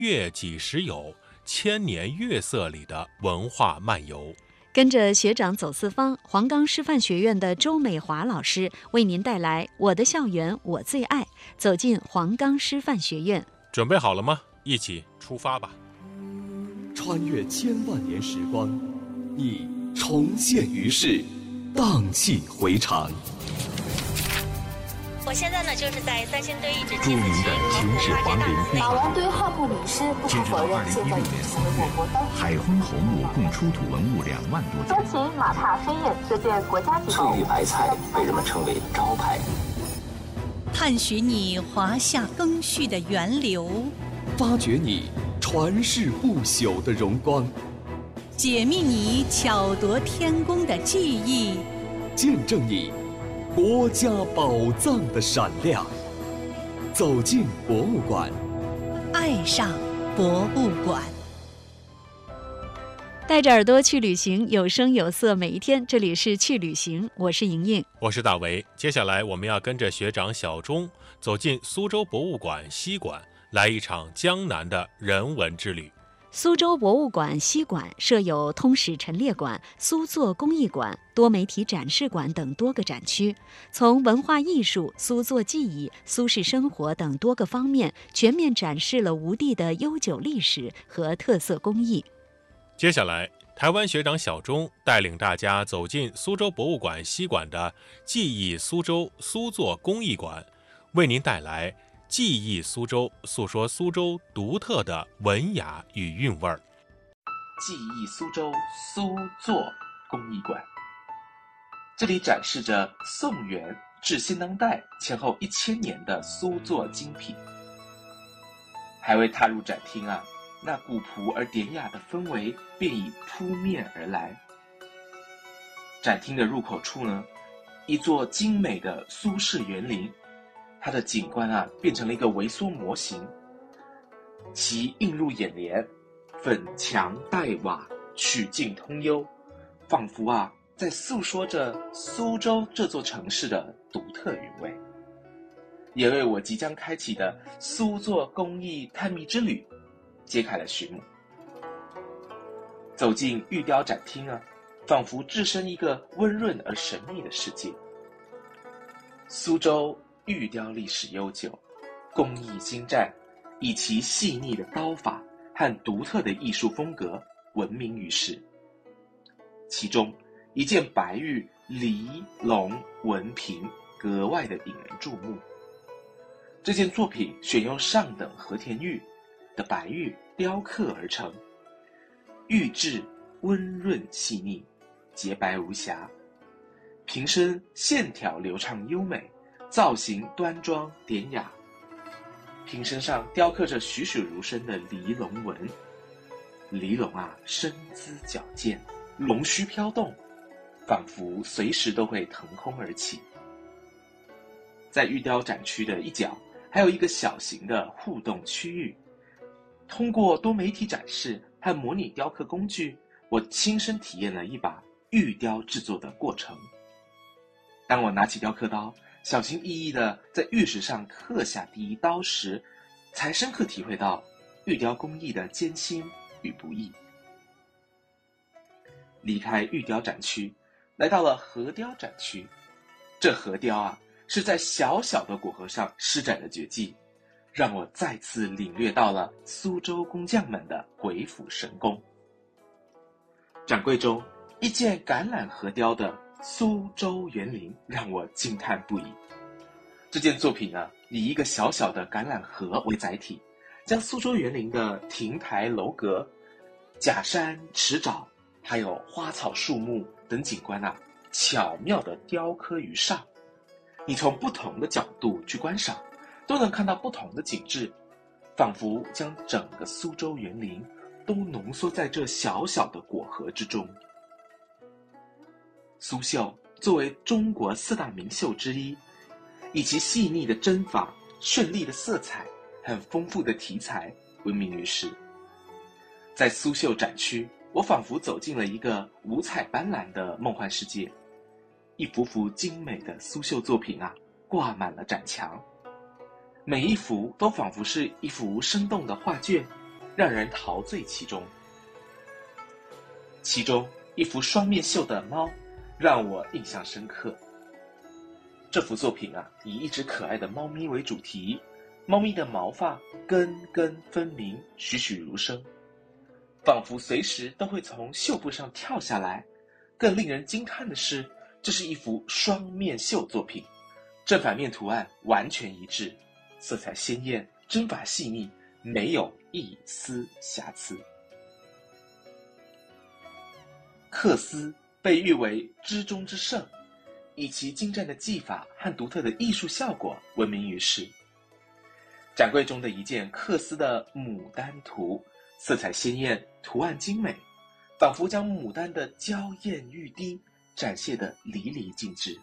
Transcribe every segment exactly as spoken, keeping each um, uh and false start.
月几时有，千年月色里的文化漫游。 跟着学长走四方，黄冈师范学院的周美华老师为您带来《我的校园我最爱》，走进黄冈师范学院。 准备好了吗？一起出发吧！ 穿越千万年时光，你重现于世，荡气回肠。 我现在呢，就是在三星堆遗址著名的秦始皇陵墓。 马王堆号墓女尸不可否认，现在已经成为我国当海昏侯墓共出土文物两万多件。 多奇马踏飞燕这件国家级翠玉白菜被人们称为招牌。 探寻你华夏更续的源流， 发掘你传世不朽的荣光， 解密你巧夺天工的技艺， 见证你国家宝藏的闪亮。走进博物馆， 爱上博物馆。 带着耳朵去旅行，有声有色每一天。这里是去旅行，我是莹莹， 我是大为。接下来我们要跟着学长小钟走进苏州博物馆西馆，来一场江南的人文之旅。 苏州博物馆西馆设有通史陈列馆、苏作工艺馆、多媒体展示馆等多个展区，从文化艺术、苏作技艺、苏式生活等多个方面，全面展示了吴地的悠久历史和特色工艺。 接下来，台湾学长小钟带领大家走进苏州博物馆西馆的记忆苏州苏作工艺馆，为您带来记忆苏州，诉说苏州独特的文雅与韵味儿。 记忆苏州苏作工艺馆，这里展示着宋元至现当代前后一千年的苏作精品。还未踏入展厅啊，那古朴而典雅的氛围便已扑面而来。展厅的入口处呢，一座精美的苏式园林，它的景观啊变成了一个微缩模型，其映入眼帘，粉墙黛瓦，曲径通幽，仿佛啊在诉说着苏州这座城市的独特韵味，也为我即将开启的苏作工艺探秘之旅揭开了序幕。走进玉雕展厅啊，仿佛置身一个温润而神秘的世界。苏州玉雕历史悠久，工艺精湛，以其细腻的刀法和独特的艺术风格闻名于世。其中一件白玉梨龙纹瓶格外的引人注目。这件作品选用上等和田玉的白玉雕刻而成，玉质温润细腻，洁白无瑕，瓶身线条流畅优美，造型端庄典雅。瓶身上雕刻着栩栩如生的梨龙纹，梨龙啊身姿矫健，龙须飘动，仿佛随时都会腾空而起。在玉雕展区的一角，还有一个小型的互动区域，通过多媒体展示和模拟雕刻工具，我亲身体验了一把玉雕制作的过程。当我拿起雕刻刀，小心翼翼地在玉石上刻下第一刀时，才深刻体会到玉雕工艺的艰辛与不易。离开玉雕展区，来到了核雕展区。这核雕啊，是在小小的果核上施展的绝技，让我再次领略到了苏州工匠们的鬼斧神工。展柜中，一件橄榄核雕的苏州园林让我惊叹不已。这件作品呢，以一个小小的橄榄核为载体，将苏州园林的亭台楼阁、假山池沼，还有花草树木等景观啊，巧妙地雕刻于上。你从不同的角度去观赏，都能看到不同的景致，仿佛将整个苏州园林都浓缩在这小小的果核之中。苏绣作为中国四大名绣之一，以其细腻的针法、绚丽的色彩和丰富的题材闻名于世。在苏绣展区，我仿佛走进了一个五彩斑斓的梦幻世界，一幅幅精美的苏绣作品啊，挂满了展墙，每一幅都仿佛是一幅生动的画卷， 让人陶醉其中。其中一幅双面绣的猫让我印象深刻。这幅作品啊，以一只可爱的猫咪为主题，猫咪的毛发根根分明，栩栩如生，仿佛随时都会从绣布上跳下来。更令人惊叹的是，这是一幅双面绣作品，正反面图案完全一致，色彩鲜艳，针法细腻，没有一丝瑕疵。缂丝被誉为织中之圣，以其精湛的技法和独特的艺术效果闻名于世。展柜中的一件缂丝的牡丹图，色彩鲜艳，图案精美，仿佛将牡丹的娇艳欲滴展现得淋漓尽致。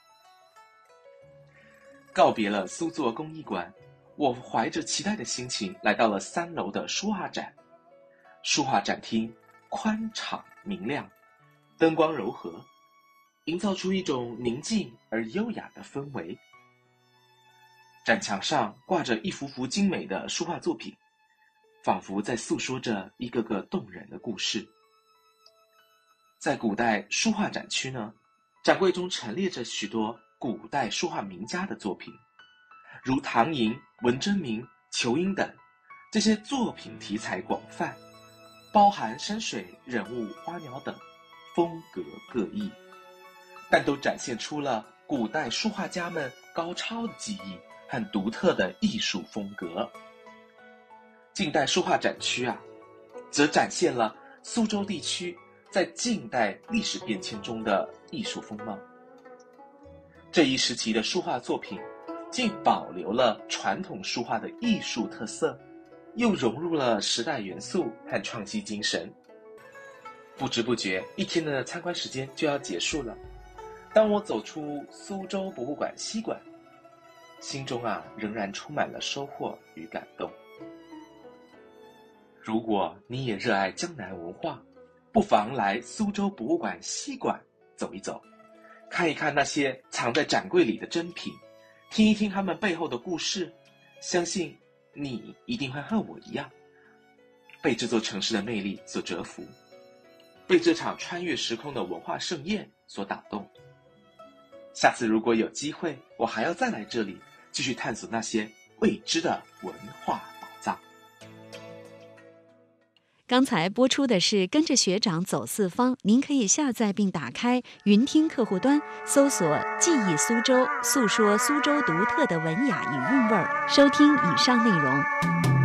告别了苏作工艺馆，我怀着期待的心情来到了三楼的书画展。书画展厅宽敞明亮，灯光柔和，营造出一种宁静而优雅的氛围。展墙上挂着一幅幅精美的书画作品，仿佛在诉说着一个个动人的故事。在古代书画展区呢，展柜中陈列着许多古代书画名家的作品，如唐寅、文征明、仇英等。这些作品题材广泛，包含山水、人物、花鸟等，风格各异，但都展现出了古代书画家们高超的技艺和独特的艺术风格。近代书画展区啊，则展现了苏州地区在近代历史变迁中的艺术风貌。这一时期的书画作品既保留了传统书画的艺术特色，又融入了时代元素和创新精神。不知不觉，一天的参观时间就要结束了。当我走出苏州博物馆西馆，心中啊仍然充满了收获与感动。如果你也热爱江南文化，不妨来苏州博物馆西馆走一走，看一看那些藏在展柜里的珍品，听一听他们背后的故事。相信你一定会和我一样，被这座城市的魅力所折服，被这场穿越时空的文化盛宴所打动。下次如果有机会，我还要再来这里，继续探索那些未知的文化宝藏。 刚才播出的是跟着学长走四方，您可以下载并打开云听客户端，搜索记忆苏州，诉说苏州独特的文雅与韵味，收听以上内容。